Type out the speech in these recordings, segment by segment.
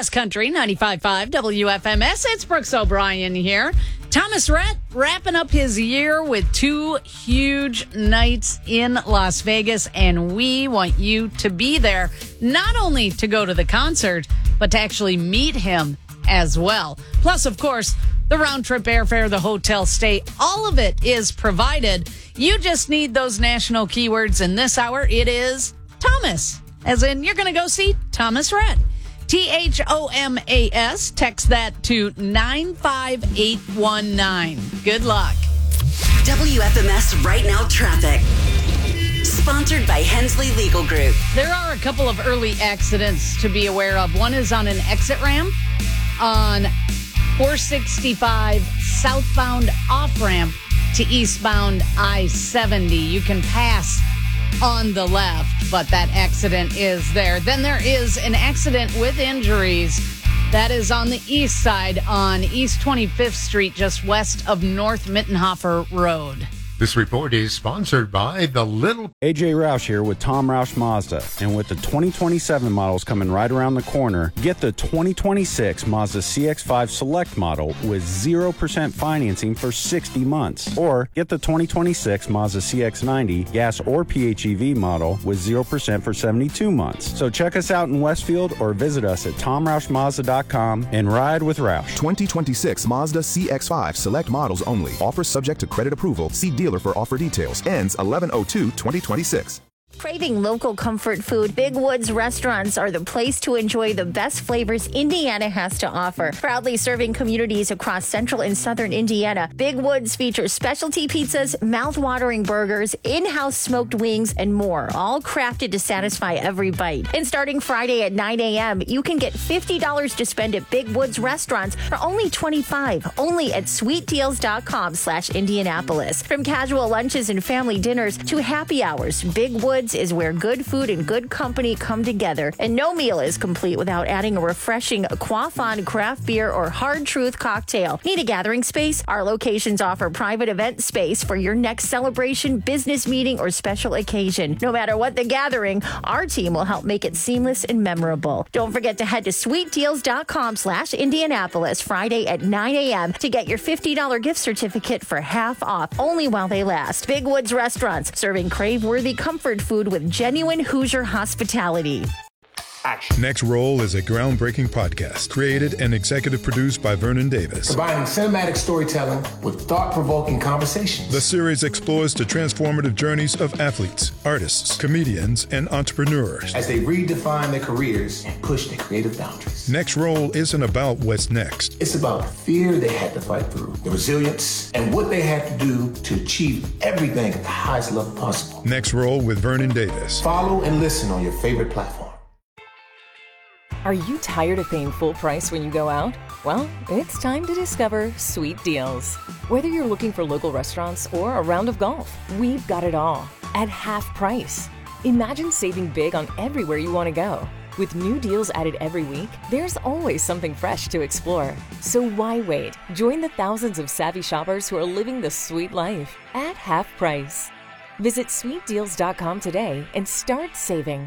West Country 95.5 WFMS. It's Brooks O'Brien here. Thomas Rhett wrapping up his year with 2 huge nights in Las Vegas, and we want you to be there, not only to go to the concert, but to actually meet him as well. Plus, of course, the round-trip airfare, the hotel stay, all of it is provided. You just need those national keywords, and this hour it is Thomas, as in you're going to go see Thomas Rhett. THOMAS. Text that to 95819. Good luck. WFMS Right Now Traffic. Sponsored by Hensley Legal Group. There are a couple of early accidents to be aware of. One is on an exit ramp on 465 southbound off-ramp to eastbound I-70. You can pass on the left, but that accident is there. Then there is an accident with injuries that is on the east side on East 25th Street, just west of North Mittenhofer Road. This report is sponsored by the Little... AJ Roush here with Tom Roush Mazda. And with the 2027 models coming right around the corner, get the 2026 Mazda CX-5 Select model with 0% financing for 60 months. Or get the 2026 Mazda CX-90 gas or PHEV model with 0% for 72 months. So check us out in Westfield or visit us at TomRoushMazda.com and ride with Roush. 2026 Mazda CX-5 Select models only. Offer subject to credit approval. See dealer for offer details. Ends 11/02/2026. Craving local comfort food? Big Woods restaurants are the place to enjoy the best flavors Indiana has to offer. Proudly serving communities across central and southern Indiana, Big Woods features specialty pizzas, mouth-watering burgers, in-house smoked wings, and more, all crafted to satisfy every bite. And starting Friday at 9 a.m., you can get $50 to spend at Big Woods restaurants for only $25, only at sweetdeals.com/Indianapolis. From casual lunches and family dinners to happy hours, Big Woods is where good food and good company come together, and no meal is complete without adding a refreshing Quaffon craft beer or Hard Truth cocktail. Need a gathering space? Our locations offer private event space for your next celebration, business meeting, or special occasion. No matter what the gathering, our team will help make it seamless and memorable. Don't forget to head to sweetdeals.com/Indianapolis Friday at 9 a.m. to get your $50 gift certificate for half off, only while they last. Big Woods Restaurants, serving crave-worthy comfort food with genuine Hoosier hospitality. Next Roll is a groundbreaking podcast created and executive produced by Vernon Davis. Combining cinematic storytelling with thought-provoking conversations. The series explores the transformative journeys of athletes, artists, comedians, and entrepreneurs as they redefine their careers and push their creative boundaries. Next Roll isn't about what's next. It's about the fear they had to fight through, the resilience, and what they had to do to achieve everything at the highest level possible. Next Roll with Vernon Davis. Follow and listen on your favorite platform. Are you tired of paying full price when you go out? Well, it's time to discover Sweet Deals. Whether you're looking for local restaurants or a round of golf, we've got it all at half price. Imagine saving big on everywhere you want to go. With new deals added every week, there's always something fresh to explore. So why wait? Join the thousands of savvy shoppers who are living the sweet life at half price. Visit sweetdeals.com today and start saving.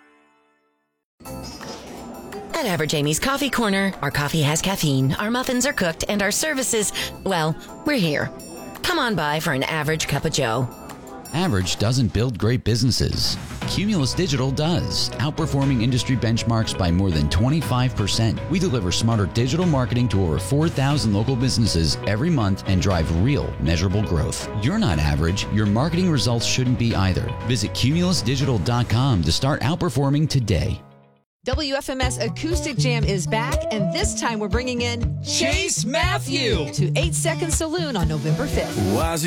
At Average Amy's Coffee Corner, our coffee has caffeine, our muffins are cooked, and our services, well, we're here. Come on by for an average cup of joe. Average doesn't build great businesses. Cumulus Digital does, outperforming industry benchmarks by more than 25%. We deliver smarter digital marketing to over 4,000 local businesses every month and drive real, measurable growth. You're not average. Your marketing results shouldn't be either. Visit cumulusdigital.com to start outperforming today. WFMS Acoustic Jam is back, and this time we're bringing in Chase Matthew to 8 Second Saloon on November 5th.